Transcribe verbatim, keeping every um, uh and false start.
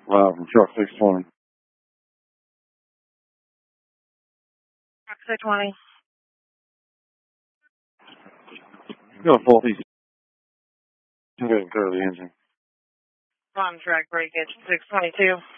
Live from truck six twenty. Truck six twenty. Go full east. Go ahead and clear the engine. On track breakage six twenty-two.